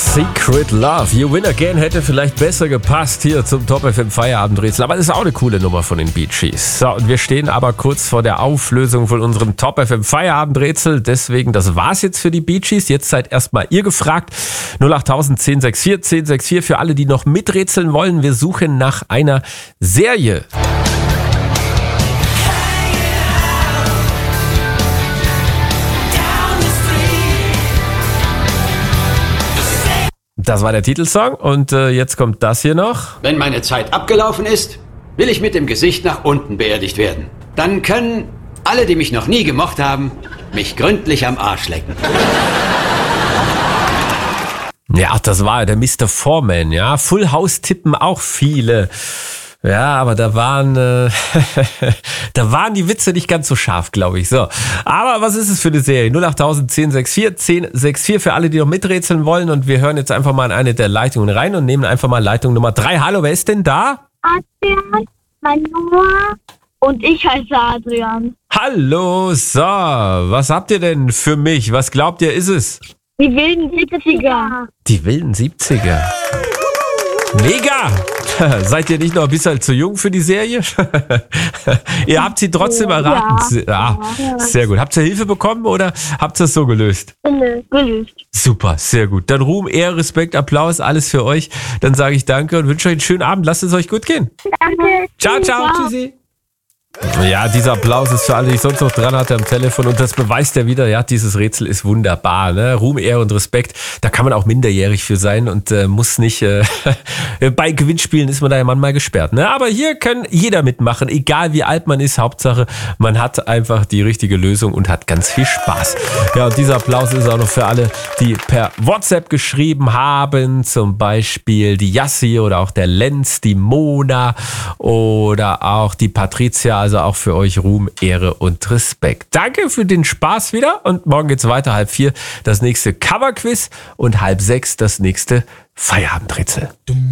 Secret Love, You Win Again hätte vielleicht besser gepasst hier zum Top FM Feierabendrätsel, aber das ist auch eine coole Nummer von den Bee Gees. So, und wir stehen aber kurz vor der Auflösung von unserem Top FM Feierabendrätsel, deswegen, das war's jetzt für die Bee Gees. Jetzt seid erstmal ihr gefragt. 08000 1064 1064 für alle, die noch miträtseln wollen. Wir suchen nach einer Serie. Das war der Titelsong und jetzt kommt das hier noch. Wenn meine Zeit abgelaufen ist, will ich mit dem Gesicht nach unten beerdigt werden. Dann können alle, die mich noch nie gemocht haben, mich gründlich am Arsch lecken. Ja, das war der Mr. Foreman, ja. Full House tippen auch viele. Ja, aber da waren die Witze nicht ganz so scharf, glaube ich. So, aber was ist es für eine Serie? 08000 1064 1064 für alle, die noch miträtseln wollen. Und wir hören jetzt einfach mal in eine der Leitungen rein und nehmen einfach mal Leitung Nummer 3. Hallo, wer ist denn da? Adrian, Noah und ich heiße Adrian. Hallo, so, was habt ihr denn für mich? Was glaubt ihr, ist es? Die wilden 70er. Die wilden 70er. Mega! Seid ihr nicht noch ein bisschen zu jung für die Serie? Ihr habt sie trotzdem erraten. Ja, sehr gut. Habt ihr Hilfe bekommen oder habt ihr es so gelöst? Gelöst. Super, sehr gut. Dann Ruhm, Ehre, Respekt, Applaus, alles für euch. Dann sage ich danke und wünsche euch einen schönen Abend. Lasst es euch gut gehen. Danke. Ciao, ciao, tschüssi. Ja, dieser Applaus ist für alle, die ich sonst noch dran hatte am Telefon und das beweist ja wieder, ja, dieses Rätsel ist wunderbar, ne? Ruhm, Ehre und Respekt, da kann man auch minderjährig für sein und muss nicht, bei Gewinnspielen ist man da ja manchmal gesperrt, ne? Aber hier kann jeder mitmachen, egal wie alt man ist, Hauptsache man hat einfach die richtige Lösung und hat ganz viel Spaß. Ja, und dieser Applaus ist auch noch für alle, die per WhatsApp geschrieben haben, zum Beispiel die Yassi oder auch der Lenz, die Mona oder auch die Patricia. Also auch für euch Ruhm, Ehre und Respekt. Danke für den Spaß wieder und morgen geht's weiter, 3:30 das nächste Coverquiz und 5:30 das nächste Feierabendrätsel.